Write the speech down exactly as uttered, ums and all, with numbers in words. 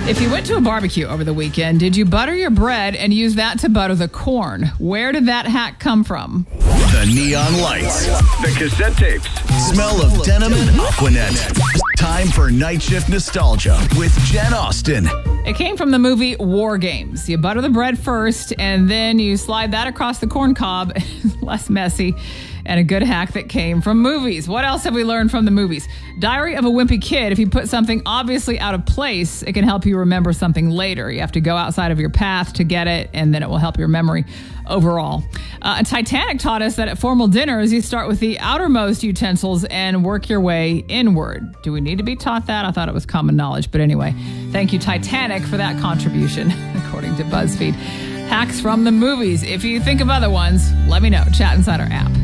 If you went to a barbecue over the weekend, did you butter your bread and use that to butter the corn? Where did that hack come from? The neon lights, the cassette tapes, smell of denim and Aquanet. Time for Night Shift Nostalgia with Jen Austen. It came from the movie War Games. You butter the bread first, and then you slide that across the corn cob. Less messy. And a good hack that came from movies. What else have we learned from the movies? Diary of a Wimpy Kid. If you put something obviously out of place, it can help you remember something later. You have to go outside of your path to get it, and then it will help your memory overall. Uh, Titanic taught us that at formal dinners, you start with the outermost utensils and work your way inward. Do we need to be taught that? I thought it was common knowledge. But anyway, thank you, Titanic, for that contribution, according to BuzzFeed. Hacks from the movies. If you think of other ones, let me know. Chat inside our app.